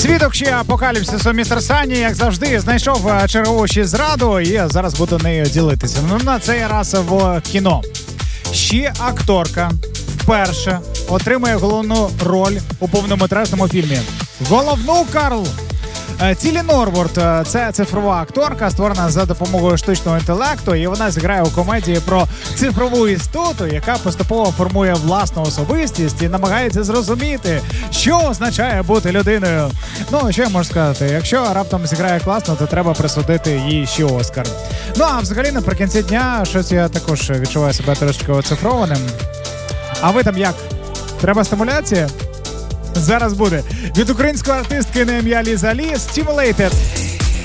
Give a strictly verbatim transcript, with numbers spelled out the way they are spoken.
Свідок ще апокаліпсису містер Санні, як завжди, знайшов чергову ще зраду і зараз буду нею ділитися. Ну, на цей раз в кіно. Ще акторка вперше отримує головну роль у повнометражному фільмі. Головну, Карл! Тілі Норворт – це цифрова акторка, створена за допомогою штучного інтелекту, і вона зіграє у комедії про цифрову істоту, яка поступово формує власну особистість і намагається зрозуміти, що означає бути людиною. Ну, що я можу сказати, якщо раптом зіграє класно, то треба присудити їй ще Оскар. Ну, а взагалі, наприкінці дня, щось я також відчуваю себе трошечки оцифрованим. А ви там як? Треба стимуляція? Зараз буде. Від української артистки на ім'я Ліза Лі «Stimulated».